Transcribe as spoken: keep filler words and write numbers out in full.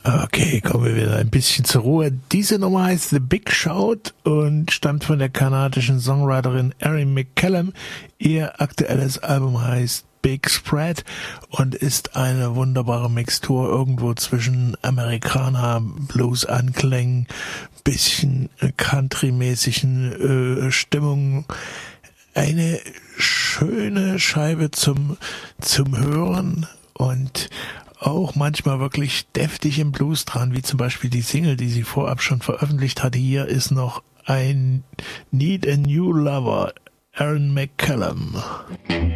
Okay, kommen wir wieder ein bisschen zur Ruhe. Diese Nummer heißt The Big Shout und stammt von der kanadischen Songwriterin Erin McCallum. Ihr aktuelles Album heißt Big Spread und ist eine wunderbare Mixtur irgendwo zwischen Amerikaner, Blues-Anklängen, bisschen Country-mäßigen äh, Stimmungen. Eine schöne Scheibe zum, zum Hören und auch manchmal wirklich deftig im Blues dran, wie zum Beispiel die Single, die sie vorab schon veröffentlicht hatte. Hier ist noch ein Need a New Lover, Erin McCallum.